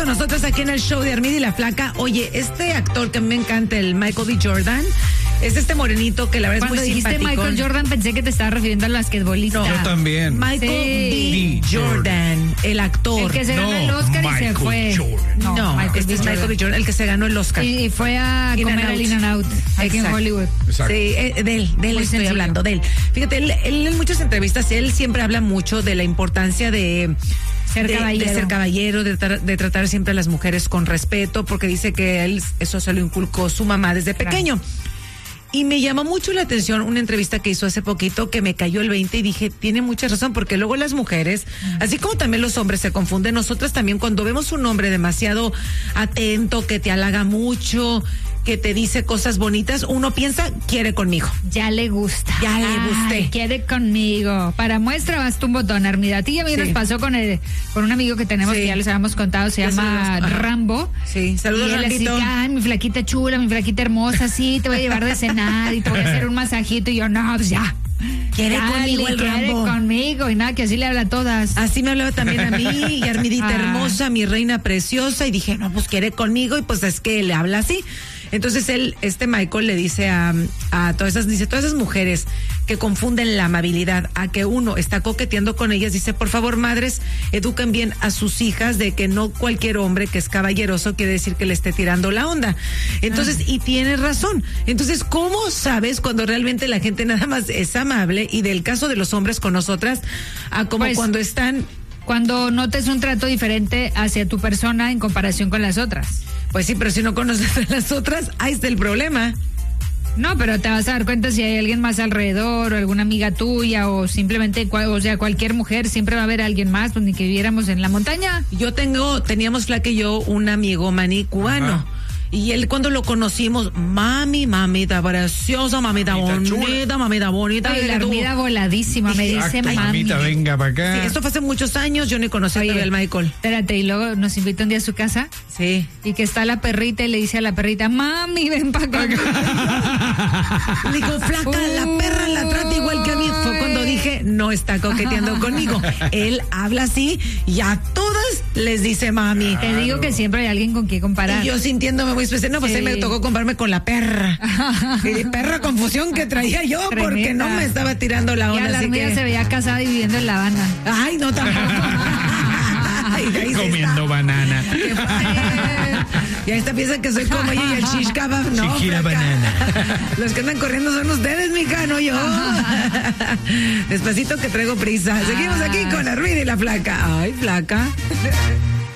con nosotros aquí en el show de Armida y la Flaca. Oye, este actor que a mí me encanta, el Michael B. Jordan, es este morenito que la verdad Cuando es muy dijiste simpático. Michael Jordan pensé que te estaba refiriendo al basquetbolista. No, Yo también. Michael Sí. B. Jordan, el actor. El que se ganó el Oscar y se Michael fue. Jordan. No, este es Michael B. Jordan, el que se ganó el Oscar. Y fue a In comer and al Out. In and Out aquí en Exacto. Hollywood. Exacto. Sí, de él Muy estoy sencillo. hablando, de él. Fíjate, él en muchas entrevistas, él siempre habla mucho de la importancia de Ser caballero. de ser caballero, de tratar siempre a las mujeres con respeto, porque dice que él eso se lo inculcó su mamá desde pequeño. Y me llamó mucho la atención una entrevista que hizo hace poquito que me cayó el 20 y dije, tiene mucha razón, porque luego las mujeres, así como también los hombres se confunden, nosotras también cuando vemos un hombre demasiado atento, que te halaga mucho, que te dice cosas bonitas, uno piensa, quiere conmigo. Ya le gusta. Ya le gusté. Ay, quiere conmigo. Para muestra, basta un botón, Armida. A ti y a mí Sí. nos pasó con un amigo que tenemos, Sí. que ya les habíamos contado, se Ya llama sabemos. Ajá. Rambo. Sí, saludos, Y él así, Rambito. ay, mi flaquita chula, mi flaquita hermosa, sí, te voy a llevar de cenar y te voy a hacer un masajito. Y yo, no, pues ya. Quiere Dale, conmigo el quiere Rambo. conmigo. Y nada, que así le habla a todas. Así me hablaba también a mí, y Armidita Ah. hermosa, mi reina preciosa, y dije, no, pues quiere conmigo, y pues es que le habla así. Entonces Michael le dice a todas esas mujeres que confunden la amabilidad a que uno está coqueteando con ellas, dice, por favor, madres, eduquen bien a sus hijas de que no cualquier hombre que es caballeroso quiere decir que le esté tirando la onda. Entonces, y tienes razón. Entonces, ¿cómo sabes cuando realmente la gente nada más es amable? Y del caso de los hombres con nosotras, a como Pues, cuando están... Cuando notes un trato diferente hacia tu persona en comparación con las otras. Pues sí, pero si no conoces a las otras, ahí está el problema. No, pero te vas a dar cuenta si hay alguien más alrededor o alguna amiga tuya o simplemente, cualquier mujer, siempre va a haber alguien más, pues ni que viviéramos en la montaña. Teníamos Flaca y yo un amigo maní cubano. Ajá. Y él cuando lo conocimos, mamita preciosa, mamita Mamita bonita, mamita bonita. Ay, Y la tú- Armida voladísima, me dice Exacto, mami. mamita, venga para acá. Sí, esto fue hace muchos años, yo ni conocía Oye, todavía al Michael. Espérate, y luego nos invita un día a su casa Sí. y que está la perrita y le dice a la perrita, mami, ven para acá. Le digo, Flaca, la perra la trata igual que a mí. Fue cuando dije, no está coqueteando conmigo. Él habla así y a todas les dice mami. Te digo que siempre hay alguien con quien comparar. Y yo sintiéndome muy especial, no, pues Sí. ahí me tocó compararme con la perra. Y perra confusión que traía yo porque Tremenda. no me estaba tirando la Ya onda. la Así Armida que... se veía casada y viviendo en La Habana. Ay, no, tampoco. Ay, ahí sí Comiendo banana. Y ahí está, piensan que soy como ella y el shish kebab, no. Shikira Flaca. banana. Los que andan corriendo son ustedes, mija, no yo. Despacito que traigo prisa. Seguimos aquí con Armida y la Flaca. Ay, Flaca.